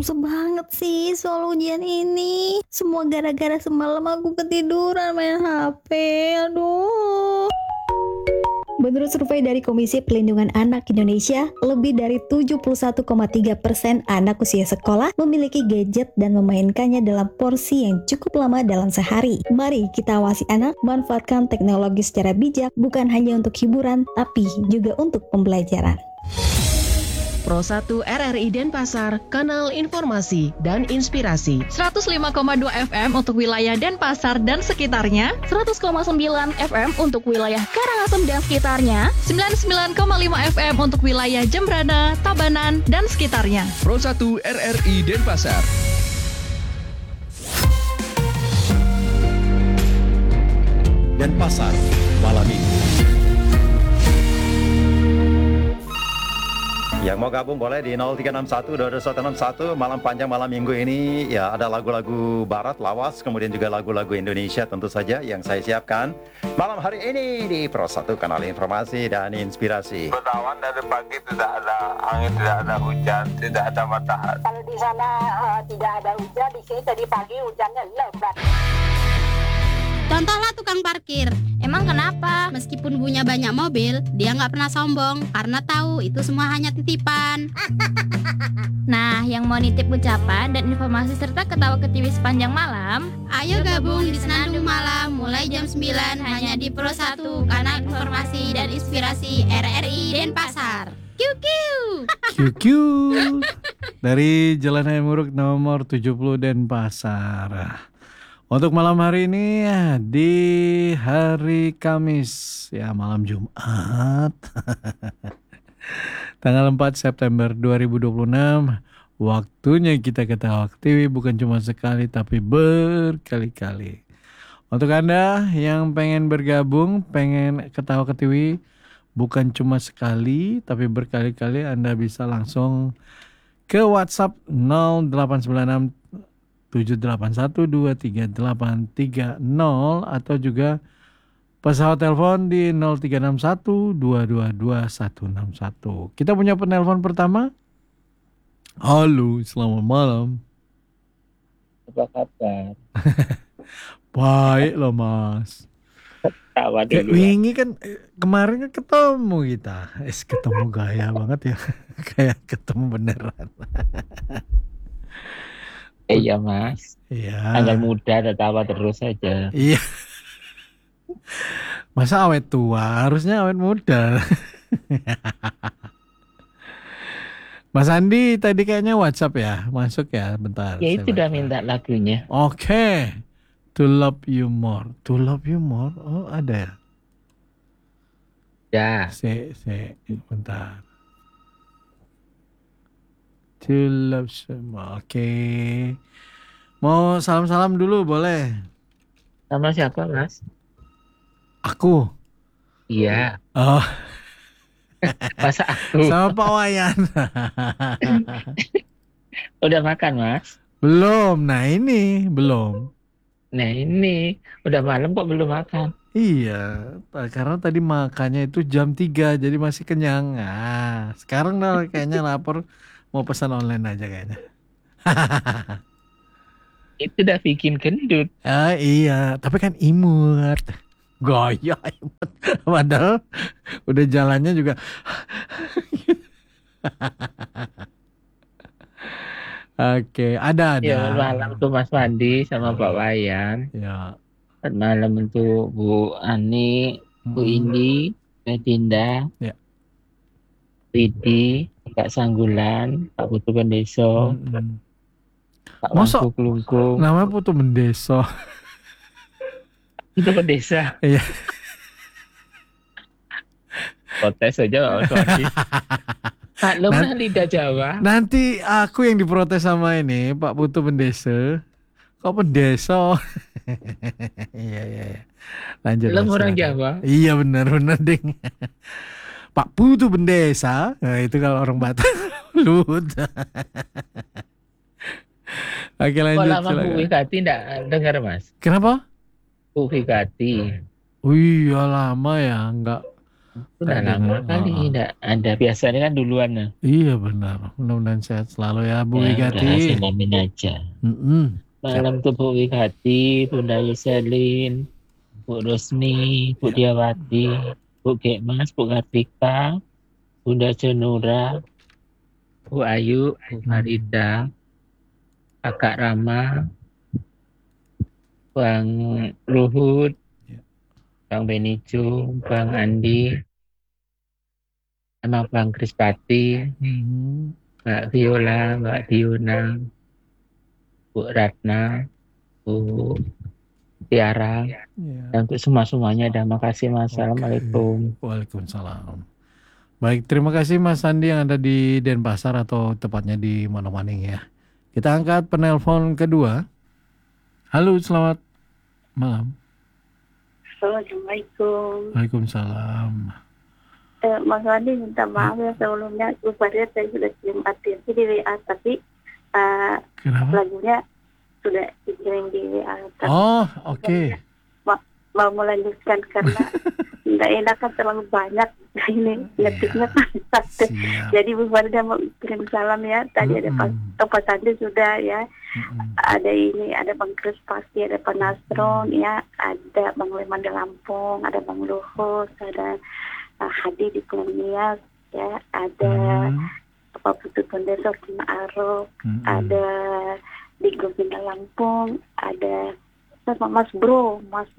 susah banget sih soal ujian ini. Semua gara-gara semalam aku ketiduran main HP. Aduh. Menurut survei dari Komisi Perlindungan Anak Indonesia, lebih dari 71,3% anak usia sekolah memiliki gadget dan memainkannya dalam porsi yang cukup lama dalam sehari. Mari kita awasi anak, manfaatkan teknologi secara bijak, bukan hanya untuk hiburan, tapi juga untuk pembelajaran. Pro 1 RRI Denpasar, kanal informasi dan inspirasi. 105,2 FM untuk wilayah Denpasar dan sekitarnya, 100,9 FM untuk wilayah Karangasem dan sekitarnya, 99,5 FM untuk wilayah Jembrana, Tabanan, dan sekitarnya. Pro 1 RRI Denpasar. Denpasar, malam ini. Yang mau gabung boleh di 0361 malam panjang malam minggu ini ya ada lagu-lagu barat lawas kemudian juga lagu-lagu Indonesia tentu saja yang saya siapkan malam hari ini di Pro 1 kanal informasi dan inspirasi. Berawan dari pagi tidak ada angin, tidak ada hujan, tidak ada matahari. Kalau di sana tidak ada hujan, di sini tadi pagi hujannya lebat. Contohlah tukang parkir. Emang kenapa? Meskipun punya banyak mobil, dia nggak pernah sombong karena tahu itu semua hanya titipan. Nah, yang mau nitip ucapan dan informasi serta ketawa-ketiwi sepanjang malam, ayo gabung di Senandung Malam mulai jam 9 hanya di Pro 1, kanal informasi dan inspirasi RRI Denpasar. QQ. QQ dari Jalan Hayam Muruk nomor 70 Denpasar. Untuk malam hari ini di hari Kamis ya malam Jumat tanggal 4 September 2026 waktunya kita ketawa ketiwi bukan cuma sekali tapi berkali-kali. Untuk Anda yang pengen bergabung, pengen ketawa ketiwi bukan cuma sekali tapi berkali-kali, Anda bisa langsung ke WhatsApp 0896 781233830 atau juga pesawat telepon di 0361222161. Kita punya penelpon pertama. Halo, selamat malam. Apa kabar? Baik loh Mas. Tawa Kayak dulu. wingi kan kemarin kan ketemu kita. Ketemu gaya banget ya. Kayak ketemu beneran. Iya Mas. Iya. Tanggal muda tertawa terus saja. Iya. Masa awet tua, harusnya awet muda. Mas Andi tadi kayaknya WhatsApp ya, masuk ya, bentar. Ya itu udah minta lagunya. Oke. To Love You More. To Love You More, oh ada ya? Ya. Bentar. To Love You More, oke. Mau salam-salam dulu boleh? Sama siapa Mas? Aku. Iya. Oh. Masa aku? Sama Pak Wayan. Udah makan Mas? Belum, nah ini belum. Nah ini udah malam kok belum makan? Iya, karena tadi makannya itu jam 3 jadi masih kenyang. Nah, sekarang dah kayaknya lapar mau pesan online aja kayaknya. Itu udah bikin gendut. Ah iya, tapi kan imut. Gaya imut. Padahal udah jalannya juga. Oke, ada. Ya malam tuh Mas Wandi sama Pak Wayan. Ya. Malam untuk Bu Ani, Bu Indi, Metinda, ya. Widi, Kak Sanggulan, Pak Putu Pendeso, Pak Wangku Klungkung. Namanya Putu Pendeso. Itu pendesa. Iya. Protes aja Mas Wandi. Maklumlah lidah Jawa. Nanti aku yang diprotes sama ini Pak Putu Pendeso. Kok pendeso? Iya. Lanjut. Belum orang Jawa. Iya benar ding. Pak Putu Pendesa. Nah, itu kalau orang Batak. Lut. Oke lanjut. Kok lama Bu Wikati enggak dengar Mas? Kenapa? Bu Wikati. Oh iya lama ya enggak Udah lama kali tidak ada. Biasanya kan duluan ya. Iya benar. Mudah-mudahan sehat selalu ya Bu Wigati. Selamin aja. Malam tuh Bu Wigati, Bunda Yuselin, Bu Rosmi, Bu Diawati, Bu Gekmas, Bu Kartika, Bunda Jenura, Bu Ayu, Bu Farida, Kakak Rama, Bang Luhut, Bang Benijo, Bang Andi, sama Bang Krispati, Mbak Viola, Mbak Diona, Bu Ratna, Bu Tiara, dan untuk semuanya dan makasih Mas. Assalamualaikum. Waalaikumsalam. Baik, terima kasih Mas Sandi yang ada di Denpasar atau tepatnya di Monomaning ya. Kita angkat penelpon kedua. Halo, selamat malam. Assalamualaikum. Waalaikumsalam. Mas Wandi minta maaf ya sebelumnya, saya sudah kirim atensi di WA tapi lagunya sudah dikirim di WA. Oke. Mau melanjutkan karena tidak enak kan terlalu banyak ini ngetiknya kan satu. Jadi Bu Farida mau kirim salam ya. Tadi ada Pak Sandi sudah ya. Ada ini, ada Bang Kris pasti, ada Pak Nasron ya, ada Bang Leman di Lampung, ada Bang Luhut, ada Hadi di Kolonial ya, ada Pak Putu Kondesor di Arok, ada di Gobina Lampung, ada Mas Bro,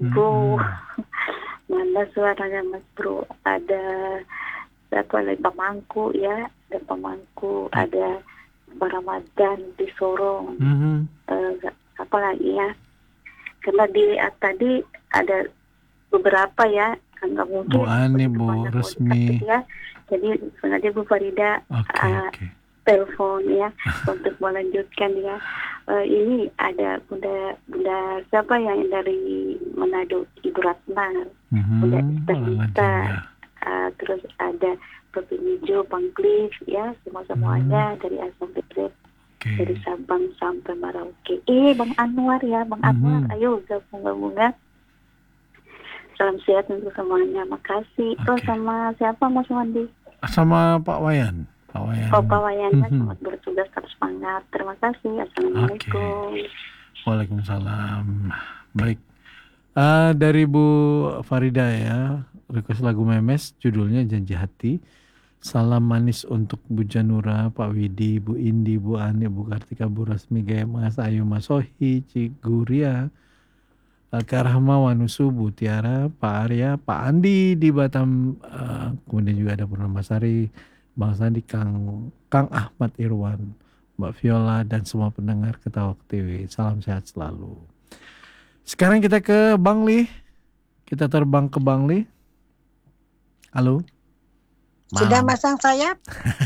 mana suaranya Mas Bro, ada siapa lagi Pamangku ya, ada Pamangku, ada Pak Ramadan di Sorong, apa lagi ya, karena di tadi ada beberapa ya, nggak mungkin Bu Ani, Bu Resmi ya, jadi sengaja Bu Farida telepon ya untuk melanjutkan ya. Ini ada bunda siapa yang dari Manado, Ibu Ratna, Bunda Istana, terus ada Bapak Nijo, Bang Cliff ya, semuanya dari Asam Petret, dari Sabang sampai Merauke. Bang Anwar ya, Bang Anwar, ayo gabung-gabungan. Salam sehat untuk semuanya, makasih. Terus sama siapa Mas Wandi? Sama Pak Wayan. Pak Wayan, selamat bertugas, terus semangat. Terima kasih. Assalamualaikum. Waalaikumsalam. Baik. Dari Bu Farida ya, request lagu Memes, judulnya Janji Hati. Salam manis untuk Bu Janura, Pak Widi, Bu Indi, Bu Ani, Bu Kartika, Bu Rasmi, Mas Ayu, Mas Sohi, Cik Guria, Kak Rahma, Wanusu, Bu Tiara, Pak Arya, Pak Andi di Batam, kemudian juga ada Purnamasari, Bang Sandi, Kang Ahmad Irwan, Mbak Viola, dan semua pendengar Ketawa TV. Salam sehat selalu. Sekarang kita ke Bang Li. Kita terbang ke Bang Li. Halo. Sudah masang sayap?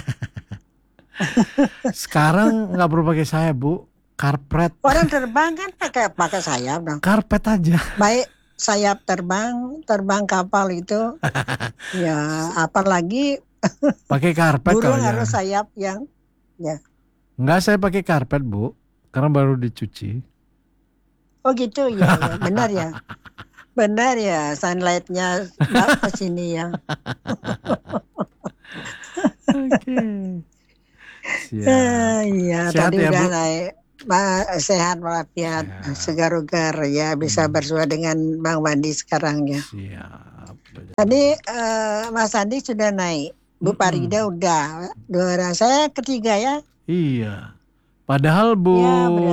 Sekarang nggak perlu pakai sayap, Bu. Karpet. Orang terbang kan pakai sayap dong. Karpet aja. Baik sayap terbang kapal itu. Ya, apalagi pakai karpet. Burung harus sayap yang ya. Enggak, saya pakai karpet, Bu. Karena baru dicuci. Oh gitu ya, benar ya. Benar ya, sunlightnya ke sini ya. Oke. Iya, tadi ya, udah Bu? Naik. Sehat walafiat, segar-ugar ya, bisa bersua dengan Bang Wandi sekarang ya. Siap. Tadi Mas Andi sudah naik, Bu Farida udah, dua saya ketiga ya. Iya. Padahal Bu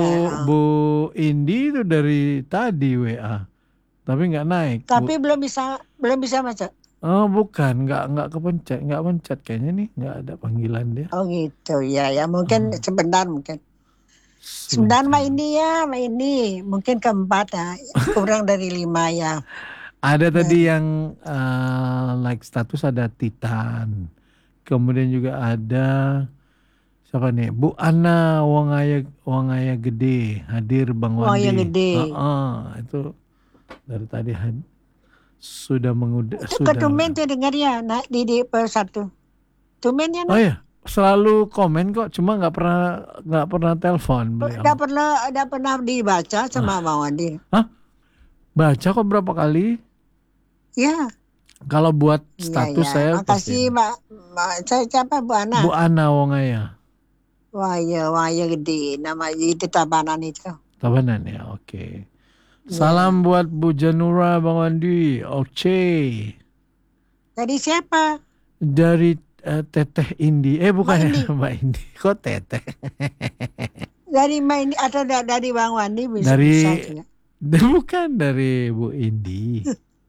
Indi itu dari tadi WA, tapi nggak naik. Tapi belum bisa macet. Oh bukan, nggak kepencet, nggak mencet kayaknya nih, nggak ada panggilan dia. Oh gitu ya, mungkin sebentar mungkin. Sebentar mah ini mungkin keempat ya, kurang dari 5 ya. Ada tadi yang like status ada Titan, kemudian juga ada siapa nih, Bu Ana Wangaya Gede hadir Bang Wandi. Wangaya Gede. Itu dari tadi sudah mengundang. Sudah. Tumben tuh dengar ya, di per1. Tumben ya. Oh iya. Selalu komen kok, cuma nggak pernah telepon beliau. Nggak pernah dibaca sama Bang Wandi. Hah? Baca kok berapa kali? Ya. Kalau buat status saya makasih Mbak. Saya siapa Bu Ana? Bu Ana Wongaya. Wah ya gede nama itu Tabanan itu. Tabanan ya, oke. Salam buat Bu Janura Bang Wandi. Oke. Dari siapa? Dari Teteh Indi. Bukan ya Mbak Indi. Kok Teteh? Dari Mbak Indi atau dari Bang Wandi bisa juga. Bukan dari Bu Indi.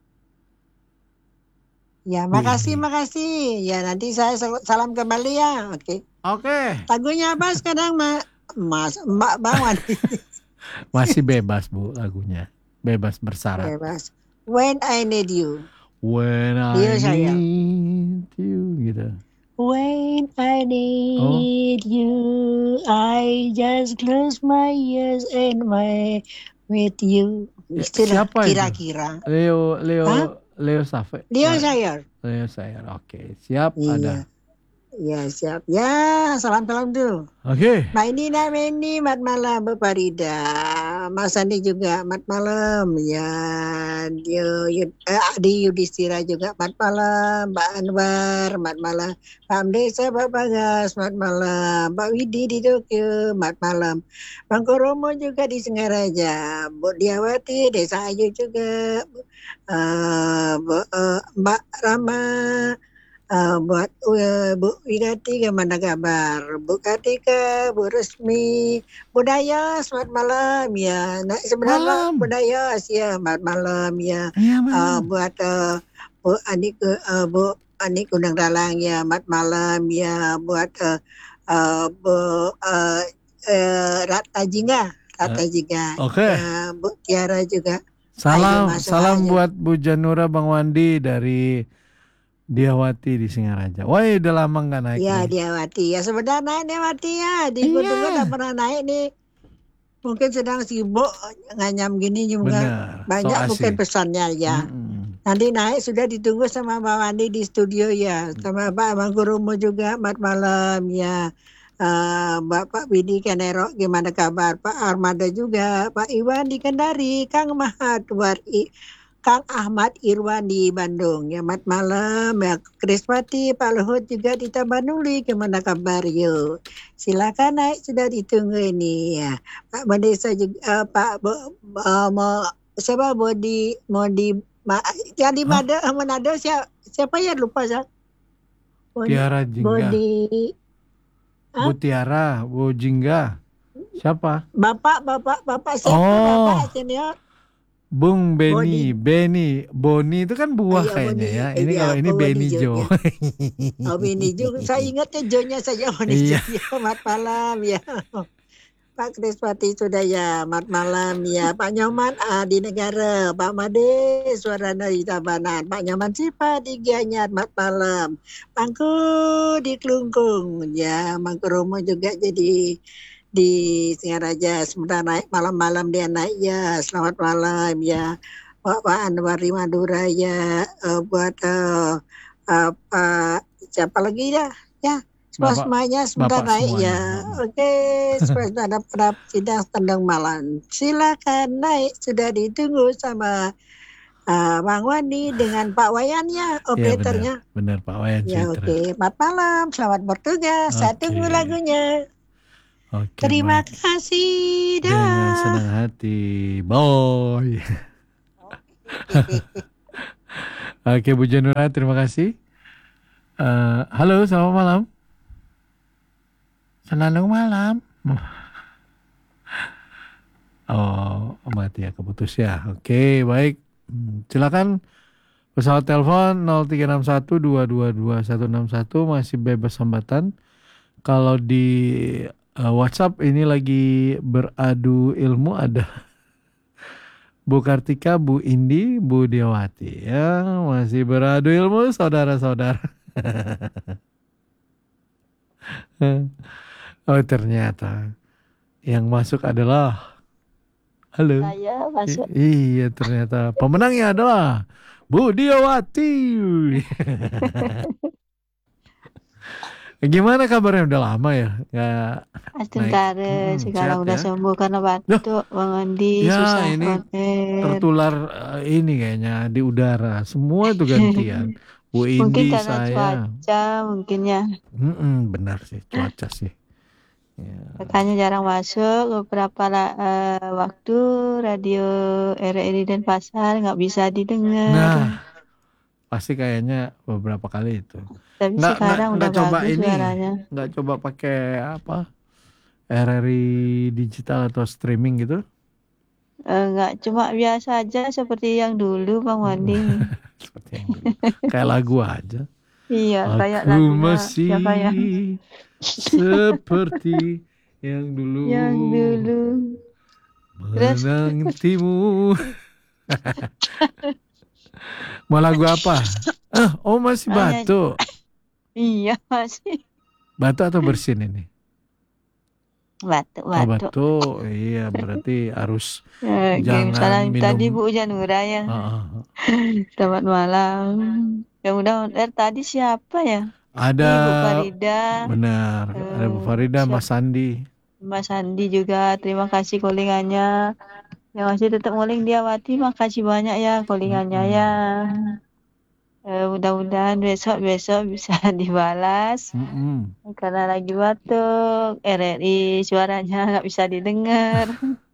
Ya, makasih. Ya, nanti saya salam kembali ya. Oke. Lagunya apa sekarang, Mbak Bang Wandi? Masih bebas, Bu, lagunya. Bebas bersyarat. Bebas. When I Need You. When I Need You, gitu. When I need you, I just close my ears and my with you. Siapa kira-kira? Leo Safe. Leo Sayer. Oke. Siap, ada. Ya, siap. Ya, salam dulu. Oke. Mbak ini mat malam Bu Farida. Mas Andi juga mat malam. Ya, Adi Yudhistira juga mat malam. Mbak Anwar mat malam. Pak Desa Pak Bagas mat malam. Pak Widi di Tokyo mat malam. Bang Koromo juga di Singaraja. Bu Diawati Desa Ayu juga. Mbak Rama. Buat Bu Wigati gimana kabar? Bu Katika, Bu Resmi, Bu Dayas, selamat malam ya. Nah, sebenarnya Bu Dayas ya, selamat malam ya. Buat Bu Anik Undang Dalang ya, selamat malam ya. Buat Bu Rata Jingga. Oke. Bu Tiara juga. Salam buat Bu Janura Bang Wandi dari Diawati di Singaraja. Wah, udah lama nggak naik. Ya, Diawati. Ya, sebenarnya naik Diawati ya. Tunggu nggak pernah naik nih. Mungkin sedang sibuk nganyam gini juga. Banyak mungkin pesannya ya. Nanti naik sudah ditunggu sama Mbak Wandi di studio ya. Sama Pak Bang Gurumo juga. Selamat malam ya. Bapak Widi Kenero gimana kabar? Pak Armada juga. Pak Iwan di Kendari. Kang Kang Ahmad Irwan di Bandung. Ya, selamat malam. Ya, Krispati, Pak Luhut juga di Tapanuli. Gimana kabar yuk? Silakan naik, sudah ditunggu ini ya. Pak Mandesa juga, Pak siapa Manado siapa ya lupa saya. Tiara Jingga. Bu Tiara, Bu Jingga. Siapa? Bapak siapa? Bapak senior. Bung Beni, Boni itu kan buah kayaknya ya. Ini kalau ini Benijo. Benijo, saya ingatnya Jo-nya saja Benijo. Selamat malam ya. Pak Krispati sudah ya, selamat malam ya. Pak Nyoman di negara, Pak Made suara dari Tabanan, Pak Nyoman Sipa di Gianyar, selamat malam. Pangku di Klungkung ya, Mangku Romo juga jadi di Singaraja sebentar naik malam-malam dia naik ya. Selamat malam ya Pak Anwar di Madura ya. Buat siapa lagi ya semuanya sebentar naik semuanya. Ya. Oke, sebentar ada sidang tendang malam, silakan naik, sudah ditunggu sama Bang Wandi dengan Pak Wayan ya operatornya. Ya, benar Pak Wayan ya. Oke, selamat malam, selamat bertugas. Saya tunggu lagunya. Terima kasih dah. Dengan senang hati, boy. Oke Bu Janura, terima kasih. Halo, selamat malam. Selamat malam. Oh, mati ya, keputus ya. Oke, baik. Silakan pesawat telepon 0361222161 masih bebas hambatan. Kalau di WhatsApp ini lagi beradu ilmu ada Bu Kartika, Bu Indi, Bu Diawati ya, masih beradu ilmu saudara-saudara. Oh, ternyata yang masuk adalah halo. Saya masuk. Iya, ternyata pemenangnya adalah Bu Diawati. Gimana kabarnya? Udah lama ya? Nggak Sebentar, sekarang udah sembuh karena batuk, Bang Andi. Ya susah ini banget. tertular ini kayaknya di udara. Semua itu gantian. Bu Mungkin Indi, karena saya. cuaca mungkin ya. Benar sih, cuaca sih. Makanya jarang masuk beberapa waktu radio RRI Denpasar nggak bisa didengar. Nah, pasti kayaknya beberapa kali itu. Tapi sekarang udah coba bagus ini, suaranya. nggak coba pakai apa? RRI digital atau streaming gitu? Nggak, cuma biasa aja seperti yang dulu Bang Wandi. Seperti yang dulu. Kayak lagu aja. Iya, kayak Aku lagunya masih siapa ya? seperti yang dulu. Yang dulu. Terus? Menantimu. Mau lagu apa? Masih batuk. Iya masih. Batuk atau bersin ini? Batuk. Batuk. Iya, berarti harus jangan minum. Tadi Bu Janura ya. Selamat malam. Yang udah tadi siapa ya? Ada Ibu Farida. Benar. Ada Bu Farida, Mas Sandi. Mas Sandi juga. Terima kasih callingannya. Yang masih tetap calling Diawati, makasih banyak ya callingannya ya. Mudah-mudahan besok bisa dibalas. Karena lagi batuk, RRI suaranya nggak bisa didengar.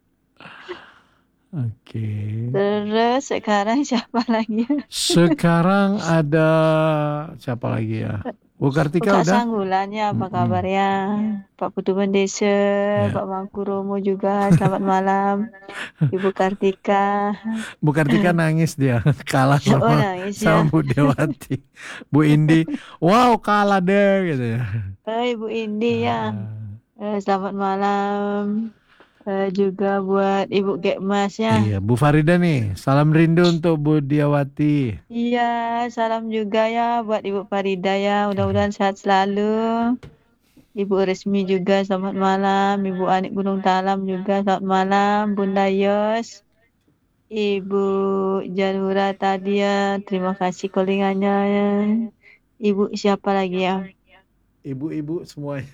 Oke. Terus sekarang siapa lagi? Sekarang ada siapa lagi ya? Bu Kartika Kak udah? Sanggulannya apa kabarnya? Pak Putu Bendese, Pak Mangkuromo juga, selamat malam. Ibu Kartika. Bu Kartika nangis dia, kalah sama, nangis sama ya. Bu Dewati. Bu Indi, wow kalah deh gitu ya. Ibu Indi ya. Selamat malam. Juga buat Ibu Gekmas ya. Iya, Bu Farida nih, salam rindu untuk Bu Diawati. Iya, salam juga ya buat Ibu Farida ya. Mudah-mudahan sehat selalu. Ibu Resmi juga selamat malam. Ibu Anik Gunung Talam juga selamat malam. Bunda Yos. Ibu Janura tadi ya. Terima kasih callingannya ya. Ibu siapa lagi ya? Ibu-ibu semuanya.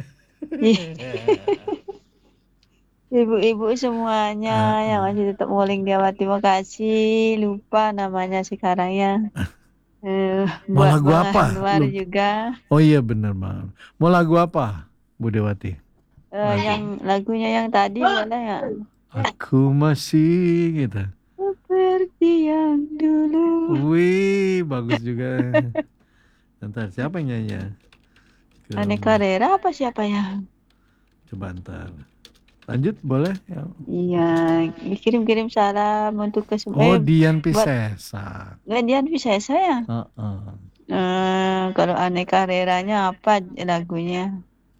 Ibu-ibu semuanya yang masih tetap calling Diawati, terima kasih. Lupa namanya sekarang ya. Mau Buat lagu Bang apa? Anwar juga. Oh iya benar Bang. Mau lagu apa Bu Dewati? Yang lagunya yang tadi boleh ya? Aku masih gitu. Seperti yang dulu. Wih, bagus juga. Ntar siapa yang nyanyi? Aneka Rera apa siapa ya? Coba ntar. Lanjut boleh? Ya. Iya, kirim-kirim salam untuk ke semua. Oh, Dian Piscesa. Dian Piscesa ya? Kalau Aneka Reranya apa lagunya?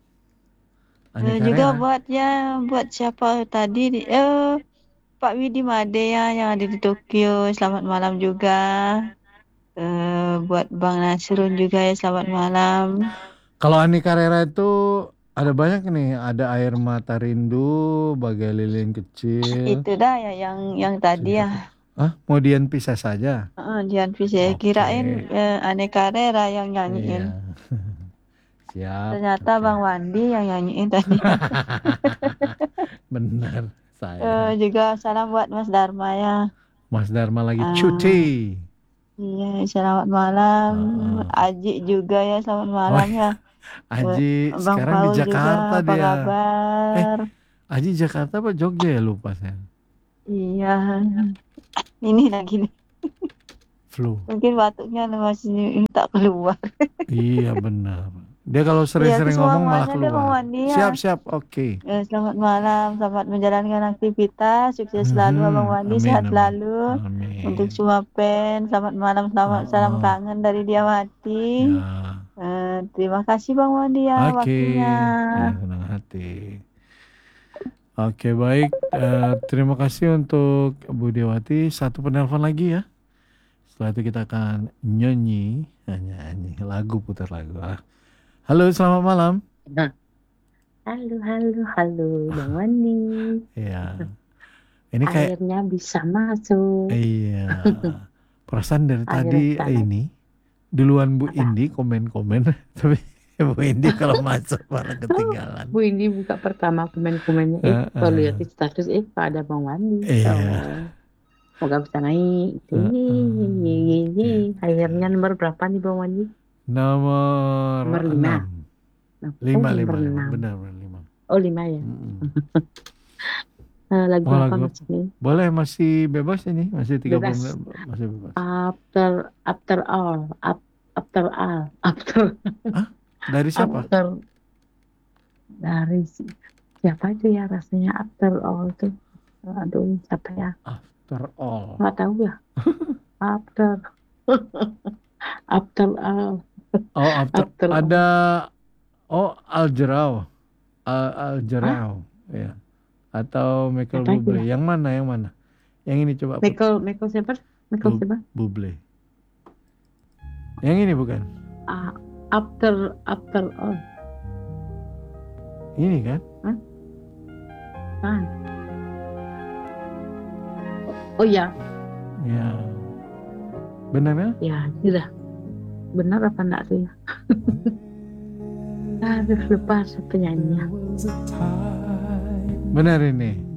Juga buat siapa tadi? Pak Widi Made ya yang ada di Tokyo. Selamat malam juga. Buat Bang Nasrun juga ya, selamat malam. Kalau Aneka Rera itu ada banyak nih, ada Air Mata Rindu, Bagai Lilin Kecil. Itu dah ya yang tadi ya. Mau Dian Pisah saja? Dian Pisah, kirain Aneka Rera yang nyanyiin. Iya. Siap. Ternyata Bang Wandi yang nyanyiin tadi. Benar, saya. Juga salam buat Mas Dharma ya. Mas Dharma lagi cuti. Iya, selamat malam. Aji juga ya, selamat malam ya. Aji Bang sekarang Paul di Jakarta juga, dia. Apa kabar? Aji Jakarta apa Jogja ya, lupa saya. Iya. Ini lagi nih. Flu. Mungkin batuknya masih tak keluar. Iya benar. Dia kalau sering-sering ngomong malah keluar. Siap, oke. Selamat malam, selamat menjalankan aktivitas, sukses selalu Abang Wandi, sehat selalu. Amin. Untuk semua pen, selamat malam, salam kangen dari Diawati. Terima kasih Bang Wandi ya waktunya. Senang hati. Oke, baik. Terima kasih untuk Bu Dewati. Satu penelpon lagi ya. Setelah itu kita akan nyanyi lagu, putar lagu. Halo, selamat malam. Halo, Bang Wandi. Iya. Ini kayak airnya bisa masuk. Iya. Perasaan dari tadi ini duluan Bu Indi komen-komen, tapi Bu Indi kalau masuk malah ketinggalan. Bu Indi buka pertama komen-komennya, kalau lihat di status, Pak ada Bang Wandi. Iya. Semoga bisa naik. Akhirnya nomor berapa nih Bang Wandi? Nomor 5. 5. Benar 5. Oh 5 ya. Lagu apa lagu Mas ini? Boleh, masih bebas ini, masih 30 Bebas. menit, masih bebas. After all. Dari siapa? Dari siapa itu ya rasanya after all tuh? Aduh, siapa ya? After all. Nggak tahu ya. After all. Oh, after ada Aljerau. Aljerau, ya. Atau Michael Apa Bublé. ya? Yang mana? Yang ini coba. Michael siapa? Bublé. Yang ini bukan? After all. Ini kan? Kan? Oh ya. Ya. Benar ya? Ya, sudah. Benar apa enggak tuh ya? Harus lupa penyanyinya. Benar ini.